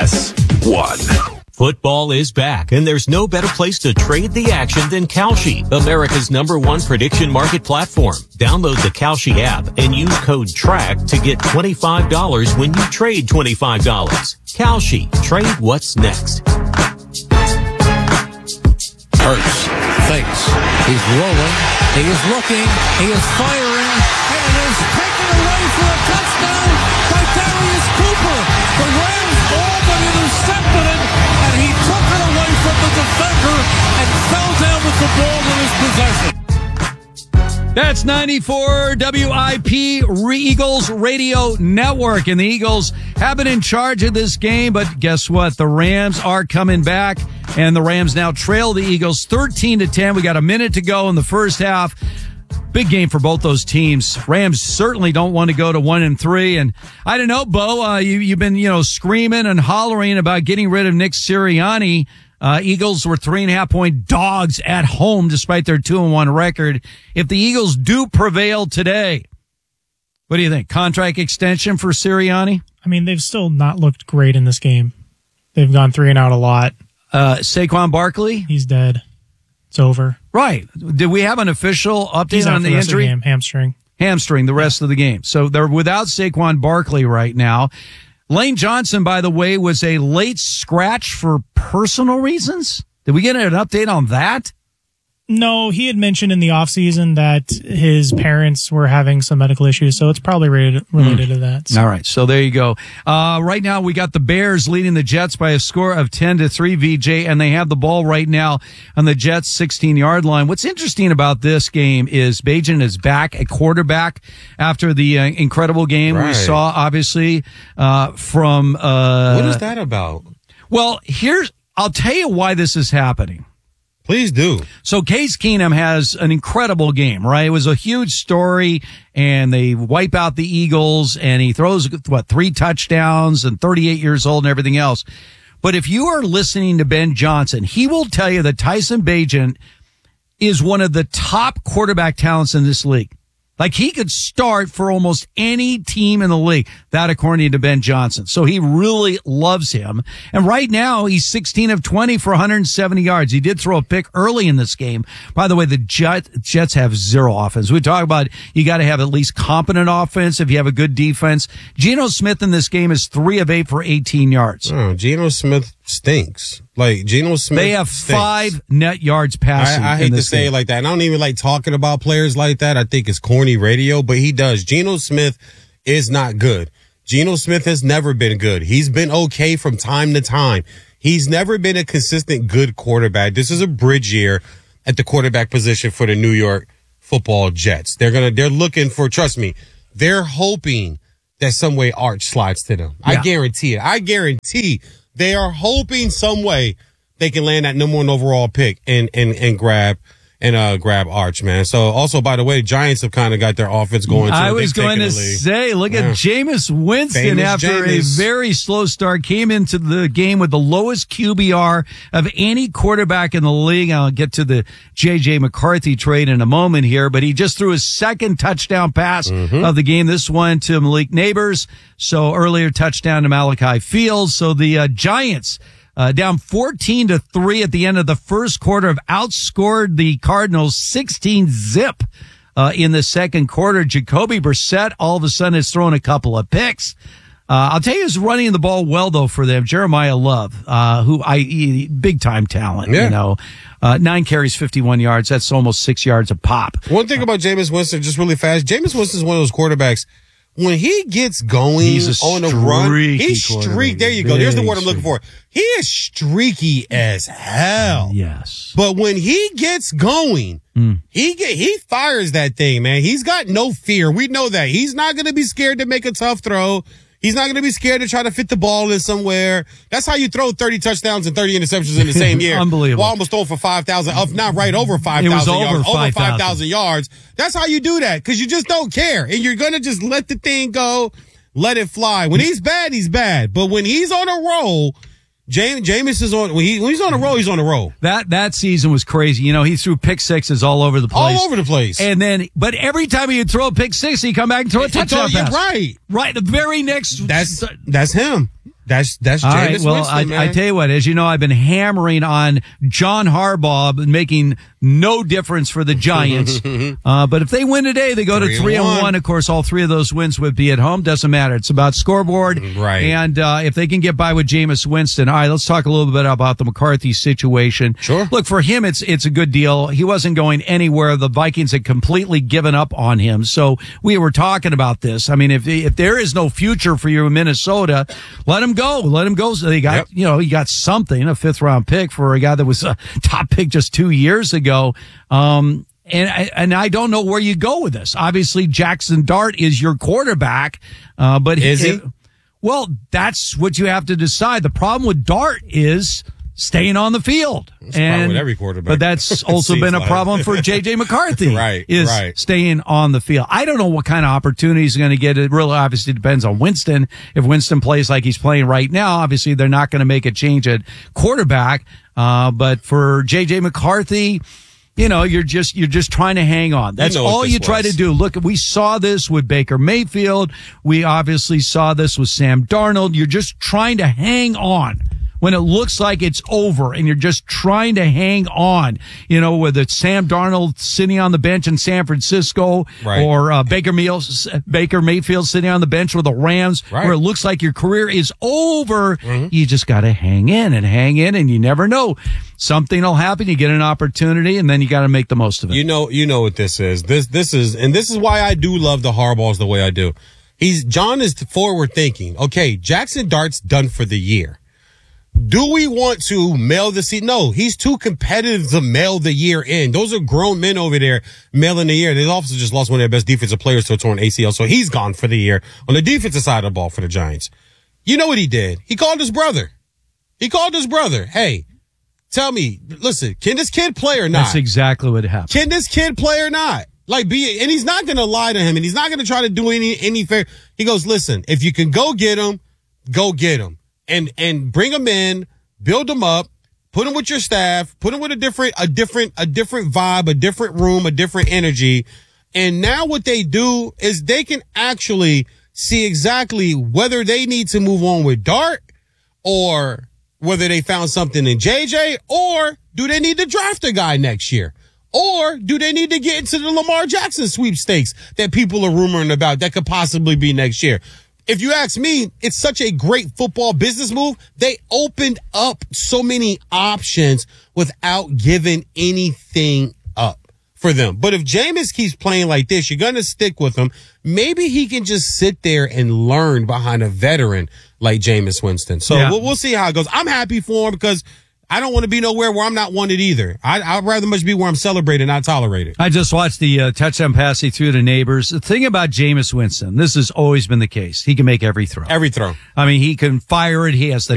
FS1. Football is back, and there's no better place to trade the action than Kalshi, America's #1 prediction market platform. Download the Kalshi app and use code TRACK to get $25 when you trade $25. Kalshi, trade what's next. Hurts, fakes, he's rolling, he is looking, he is firing, and it is taken away for a touchdown by Darius Cooper. The Rams all but intercepted it, and he took it away from the defender and fell down with the ball in his possession. That's 94 WIP Eagles Radio Network, and the Eagles have been in charge of this game, but guess what? The Rams are coming back, and the Rams now trail the Eagles 13-10. We got a minute to go in the first half. Big game for both those teams. Rams certainly don't want to go to 1-3, and I don't know, Bo, you've been, screaming and hollering about getting rid of Nick Sirianni. Eagles were 3.5-point dogs at home despite their 2-1 record. If the Eagles do prevail today, what do you think? Contract extension for Sirianni? I mean, they've still not looked great in this game. They've gone 3 and out a lot. Saquon Barkley? He's dead. It's over. Right. Did we have an official update on the injury? Hamstring. Hamstring the rest of the game. So they're without Saquon Barkley right now. Lane Johnson, by the way, was a late scratch for personal reasons. Did we get an update on that? No, he had mentioned in the offseason that his parents were having some medical issues, so it's probably related to that. So. All right, so there you go. Right now, we got the Bears leading the Jets by a score of 10-3, VJ, and they have the ball right now on the Jets' 16-yard line. What's interesting about this game is Bagent is back at quarterback after the incredible game we saw, obviously, from... what is that about? Well, I'll tell you why this is happening. Please do. So Case Keenum has an incredible game, right? It was a huge story, and they wipe out the Eagles, and he throws, 3 touchdowns and 38 years old and everything else. But if you are listening to Ben Johnson, he will tell you that Tyson Bagent is one of the top quarterback talents in this league. Like, he could start for almost any team in the league. That, according to Ben Johnson. So he really loves him. And right now, he's 16 of 20 for 170 yards. He did throw a pick early in this game. By the way, the Jets have zero offense. We talk about you got to have at least competent offense if you have a good defense. Geno Smith in this game is 3 of 8 for 18 yards. Oh, Geno Smith stinks. Like, Geno Smith They have stinks. 5 net yards passing. I hate to say it like that. And I don't even like talking about players like that. I think it's corny radio, but he does. Geno Smith is not good. Geno Smith has never been good. He's been okay from time to time. He's never been a consistent good quarterback. This is a bridge year at the quarterback position for the New York Football Jets. They're looking for, trust me, they're hoping that some way Arch slides to them. Yeah. I guarantee it. I guarantee they are hoping some way they can land that #1 overall pick and grab Arch, man. So also, by the way, Giants have kind of got their offense going. I was going to say, look at Jameis Winston after a very slow start, came into the game with the lowest QBR of any quarterback in the league. I'll get to the J.J. McCarthy trade in a moment here, but he just threw his second touchdown pass of the game. This one to Malik Neighbors. So earlier touchdown to Malachi Fields. So the Giants down 14-3 at the end of the first quarter, have outscored the Cardinals 16-zip in the second quarter. Jacoby Brissett all of a sudden has thrown a couple of picks. I'll tell you who's running the ball well, though, for them. Jeremiah Love, big time talent, 9 carries, 51 yards. That's almost 6 yards a pop. One thing about Jameis Winston, just really fast, Jameis Winston is one of those quarterbacks. When he gets going on the run, he's streaky. There you go. There's the word I'm looking for. He is streaky as hell. Yes. But when he gets going, he fires that thing, man. He's got no fear. We know that. He's not going to be scared to make a tough throw. He's not going to be scared to try to fit the ball in somewhere. That's how you throw 30 touchdowns and 30 interceptions in the same year. Unbelievable. Well, almost thrown for 5,000, not right over 5,000 yards. Over 5,000 yards. That's how you do that, because you just don't care. And you're going to just let the thing go, let it fly. When he's bad, he's bad. But when he's on a roll, Jameis is on. When he's on a roll, he's on a roll. That season was crazy. He threw pick sixes all over the place. All over the place. And then, but every time he'd throw a pick six, he'd come back and throw a touchdown pass. Right. The very next. That's him. That's all right. Jameis Well, Winston, man. I tell you what, as you know, I've been hammering on John Harbaugh making no difference for the Giants. But if they win today, they go to 3-1. Of course, all three of those wins would be at home. Doesn't matter. It's about scoreboard. Right. And if they can get by with Jameis Winston, all right, let's talk a little bit about the McCarthy situation. Sure. Look, for him, it's a good deal. He wasn't going anywhere. The Vikings had completely given up on him. So we were talking about this. I mean, if there is no future for you in Minnesota, let him go. Let him go. So they got, he got something, a 5th round pick for a guy that was a top pick just 2 years ago. And I don't know where you go with this. Obviously, Jackson Dart is your quarterback, but is he? Well, that's what you have to decide. The problem with Dart is staying on the field. And with every quarterback. But that's also been a problem for J.J. McCarthy. Right. Staying on the field. I don't know what kind of opportunities he's going to get. It really obviously depends on Winston. If Winston plays like he's playing right now, obviously they're not going to make a change at quarterback. But for J.J. McCarthy, you're just trying to hang on. That's all you try to do. Look, we saw this with Baker Mayfield. We obviously saw this with Sam Darnold. You're just trying to hang on when it looks like it's over, and you're just trying to hang on, whether it's Sam Darnold sitting on the bench in San Francisco, right, or Baker Mayfield sitting on the bench with the Rams, right, where it looks like your career is over. Mm-hmm. You just got to hang in, and you never know. Something will happen. You get an opportunity, and then you got to make the most of it. You know what this is. This is why I do love the Harbaughs the way I do. John is forward thinking. Okay, Jackson Dart's done for the year. Do we want to mail the seat? No, he's too competitive to mail the year in. Those are grown men over there mailing the year. They also just lost one of their best defensive players to a torn ACL, so he's gone for the year on the defensive side of the ball for the Giants. You know what he did? He called his brother. Hey, tell me, listen, can this kid play or not? That's exactly what happened. Can this kid play or not? And he's not going to lie to him, and he's not going to try to do any fair. He goes, listen, if you can go get him, go get him. And bring them in, build them up, put them with your staff, put them with a different vibe, a different room, a different energy. And now what they do is they can actually see exactly whether they need to move on with Dart, or whether they found something in JJ, or do they need to draft a guy next year? Or do they need to get into the Lamar Jackson sweepstakes that people are rumoring about that could possibly be next year? If you ask me, it's such a great football business move. They opened up so many options without giving anything up for them. But if Jameis keeps playing like this, you're going to stick with him. Maybe he can just sit there and learn behind a veteran like Jameis Winston. So we'll see how it goes. I'm happy for him because I don't want to be nowhere where I'm not wanted either. I'd rather much be where I'm celebrated, not tolerated. I just watched the touchdown pass he threw to Neighbors. The thing about Jameis Winston, this has always been the case. He can make every throw. Every throw. I mean, he can fire it. He has the